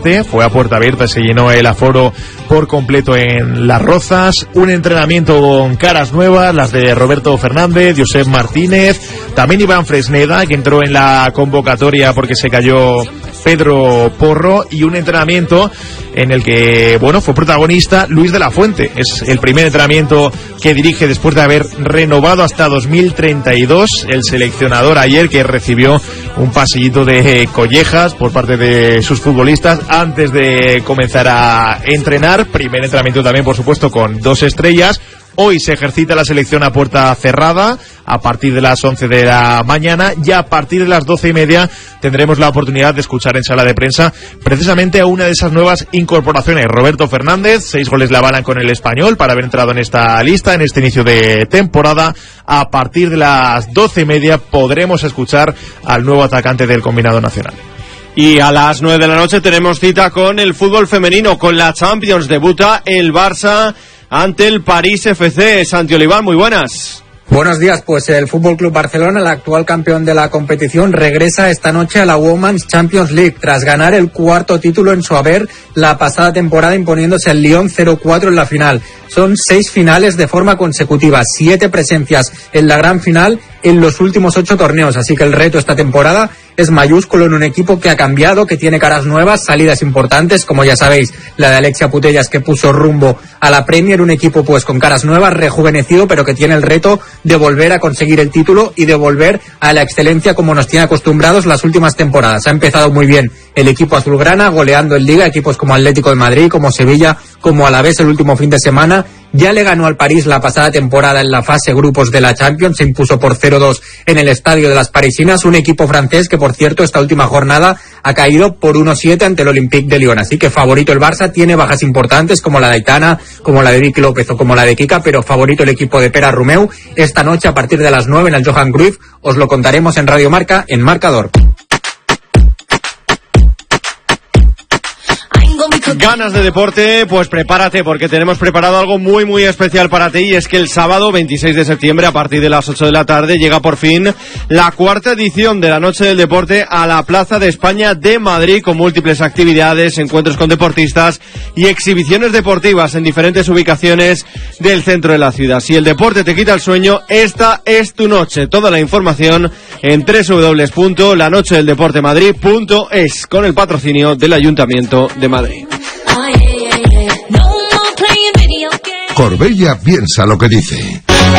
gente, fue a puerta abierta, se llenó el aforo por completo en Las Rozas. Un entrenamiento con caras nuevas, las de Roberto Fernández, Josep Martínez, también Iván Fresneda, que entró en la convocatoria porque se cayó Pedro Porro, y un entrenamiento en el que, bueno, fue protagonista Luis de la Fuente. Es el primer entrenamiento que dirige después de haber renovado hasta 2032. El seleccionador ayer, que recibió un pasillito de collejas por parte de sus futbolistas antes de comenzar a entrenar. Primer entrenamiento también, por supuesto, con 2 estrellas. Hoy se ejercita la selección a puerta cerrada a partir de las 11 de la mañana, y a partir de las 12:30 tendremos la oportunidad de escuchar en sala de prensa precisamente a una de esas nuevas incorporaciones, Roberto Fernández. 6 goles le avalan con el Español para haber entrado en esta lista en este inicio de temporada. A partir de las 12:30 podremos escuchar al nuevo atacante del combinado nacional. Y a las 9 de la noche tenemos cita con el fútbol femenino, con la Champions. Debuta el Barça ante el París FC. Santi Oliván, muy buenas. Buenos días, pues el Fútbol Club Barcelona, el actual campeón de la competición, regresa esta noche a la Women's Champions League tras ganar el 4º título en su haber la pasada temporada, imponiéndose al Lyon 0-4 en la final. Son 6 finales de forma consecutiva, 7 presencias en la gran final en los últimos 8 torneos, así que el reto esta temporada es mayúsculo en un equipo que ha cambiado, que tiene caras nuevas, salidas importantes, como ya sabéis, la de Alexia Putellas, que puso rumbo a la Premier, un equipo pues con caras nuevas, rejuvenecido, pero que tiene el reto de volver a conseguir el título y de volver a la excelencia como nos tiene acostumbrados las últimas temporadas. Ha empezado muy bien el equipo azulgrana, goleando en Liga equipos como Atlético de Madrid, como Sevilla, como Alavés el último fin de semana. Ya le ganó al París la pasada temporada en la fase grupos de la Champions, se impuso por 0-2 en el estadio de las Parisinas, un equipo francés que, por cierto, esta última jornada ha caído por 1-7 ante el Olympique de Lyon, así que favorito el Barça. Tiene bajas importantes como la de Aitana, como la de Vicky López o como la de Kika, pero favorito el equipo de Pera Romeu. Esta noche a partir de las 9 en el Johan Cruyff, os lo contaremos en Radio Marca, en Marcador. Ganas de deporte, pues prepárate, porque tenemos preparado algo muy muy especial para ti, y es que el sábado 26 de septiembre a partir de las 8 de la tarde llega por fin la 4ª edición de la Noche del Deporte a la Plaza de España de Madrid, con múltiples actividades, encuentros con deportistas y exhibiciones deportivas en diferentes ubicaciones del centro de la ciudad. Si el deporte te quita el sueño, esta es tu noche. Toda la información en www.lanochedeldeportemadrid.es, con el patrocinio del Ayuntamiento de Madrid. Corbella piensa lo que dice.